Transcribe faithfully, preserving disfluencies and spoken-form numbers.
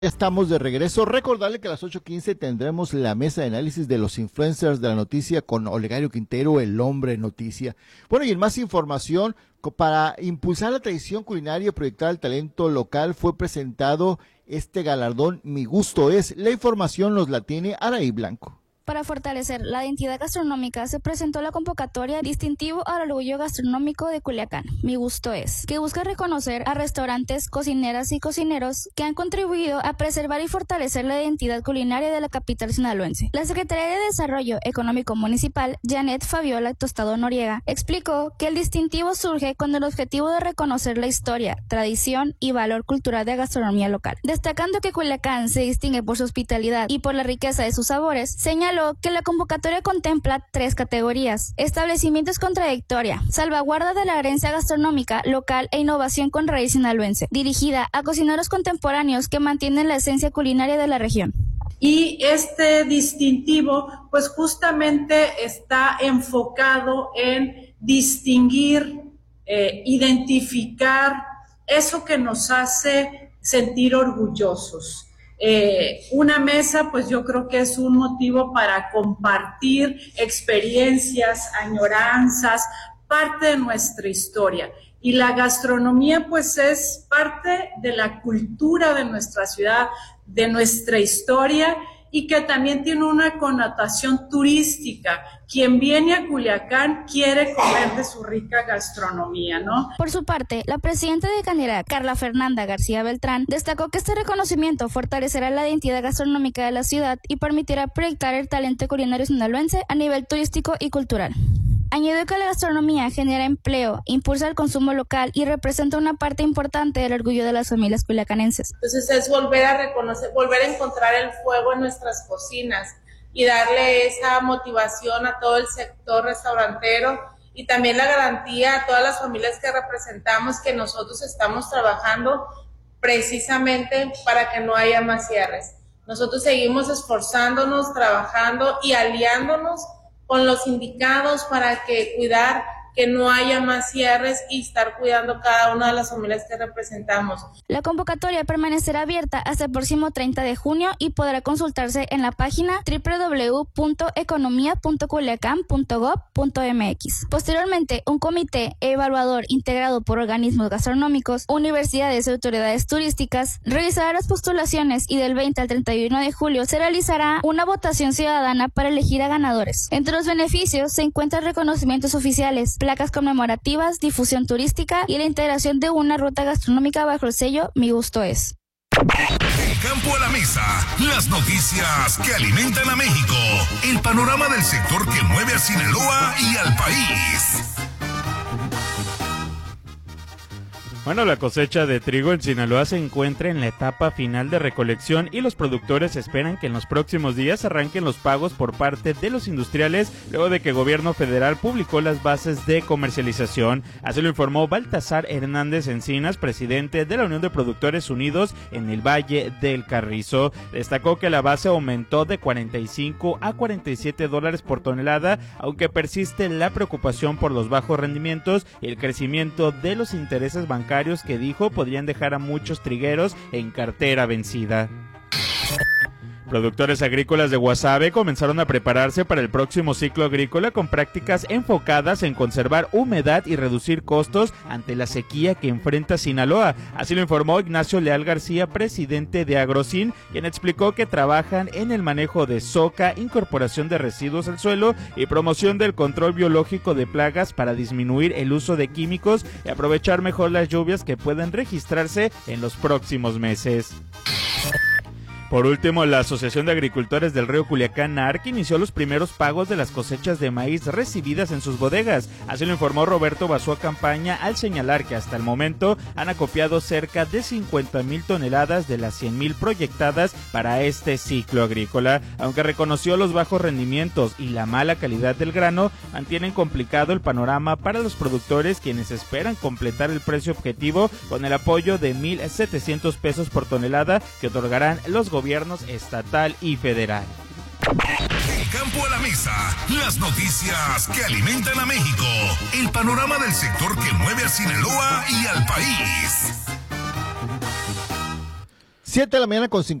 Estamos de regreso. Recordarle que a las ocho quince tendremos la mesa de análisis de los influencers de la noticia con Olegario Quintero, el hombre noticia. Bueno, y en más información, para impulsar la tradición culinaria y proyectar el talento local, fue presentado este galardón Mi Gusto Es. La información nos la tiene Araí Blanco. Para fortalecer la identidad gastronómica, se presentó la convocatoria Distintivo al Orgullo Gastronómico de Culiacán, Mi Gusto Es, que busca reconocer a restaurantes, cocineras y cocineros que han contribuido a preservar y fortalecer la identidad culinaria de la capital sinaloense. La Secretaría de Desarrollo Económico Municipal, Janet Fabiola Tostado Noriega, explicó que el distintivo surge con el objetivo de reconocer la historia, tradición y valor cultural de la gastronomía local. Destacando que Culiacán se distingue por su hospitalidad y por la riqueza de sus sabores, señaló que la convocatoria contempla tres categorías: establecimientos con trayectoria, salvaguarda de la herencia gastronómica local e innovación con raíz sinaloense, dirigida a cocineros contemporáneos que mantienen la esencia culinaria de la región. Y este distintivo, pues justamente está enfocado en distinguir, eh, identificar eso que nos hace sentir orgullosos. Eh, una mesa, pues yo creo que es un motivo para compartir experiencias, añoranzas, parte de nuestra historia. Y la gastronomía, pues es parte de la cultura de nuestra ciudad, de nuestra historia, y que también tiene una connotación turística. Quien viene a Culiacán quiere comer de su rica gastronomía, ¿no? Por su parte, la presidenta de Canirac, Carla Fernanda García Beltrán, destacó que este reconocimiento fortalecerá la identidad gastronómica de la ciudad y permitirá proyectar el talento culinario sinaloense a nivel turístico y cultural. Añadió que la gastronomía genera empleo, impulsa el consumo local y representa una parte importante del orgullo de las familias culiacanenses. Entonces es volver a reconocer, volver a encontrar el fuego en nuestras cocinas y darle esa motivación a todo el sector restaurantero y también la garantía a todas las familias que representamos que nosotros estamos trabajando precisamente para que no haya más cierres. Nosotros seguimos esforzándonos, trabajando y aliándonos con los sindicatos para que cuidar que no haya más cierres y estar cuidando cada una de las familias que representamos. La convocatoria permanecerá abierta hasta el próximo treinta de junio y podrá consultarse en la página doble u doble u doble u punto economía punto culiacán punto gob punto mx. Posteriormente, un comité evaluador integrado por organismos gastronómicos, universidades y autoridades turísticas revisará las postulaciones y del veinte al treinta y uno de julio se realizará una votación ciudadana para elegir a ganadores. Entre los beneficios se encuentran reconocimientos oficiales, placas conmemorativas, difusión turística y la integración de una ruta gastronómica bajo el sello Mi Gusto Es. El campo a la mesa, las noticias que alimentan a México, el panorama del sector que mueve a Sinaloa y al país. Bueno, la cosecha de trigo en Sinaloa se encuentra en la etapa final de recolección y los productores esperan que en los próximos días arranquen los pagos por parte de los industriales luego de que el gobierno federal publicó las bases de comercialización. Así lo informó Baltasar Hernández Encinas, presidente de la Unión de Productores Unidos en el Valle del Carrizo. Destacó que la base aumentó de cuarenta y cinco a cuarenta y siete dólares por tonelada, aunque persiste la preocupación por los bajos rendimientos y el crecimiento de los intereses bancarios que dijo podrían dejar a muchos trigueros en cartera vencida. Productores agrícolas de Guasave comenzaron a prepararse para el próximo ciclo agrícola con prácticas enfocadas en conservar humedad y reducir costos ante la sequía que enfrenta Sinaloa. Así lo informó Ignacio Leal García, presidente de Agrocin, quien explicó que trabajan en el manejo de soca, incorporación de residuos al suelo y promoción del control biológico de plagas para disminuir el uso de químicos y aprovechar mejor las lluvias que pueden registrarse en los próximos meses. Por último, la Asociación de Agricultores del Río Culiacán, ARC, inició los primeros pagos de las cosechas de maíz recibidas en sus bodegas. Así lo informó Roberto Basúa Campaña al señalar que hasta el momento han acopiado cerca de cincuenta mil toneladas de las cien mil proyectadas para este ciclo agrícola. Aunque reconoció los bajos rendimientos y la mala calidad del grano, mantienen complicado el panorama para los productores, quienes esperan completar el precio objetivo con el apoyo de mil setecientos pesos por tonelada que otorgarán los gobiernos gobiernos estatal y federal. El campo a la mesa, las noticias que alimentan a México, el panorama del sector que mueve a Sinaloa y al país. siete de la mañana con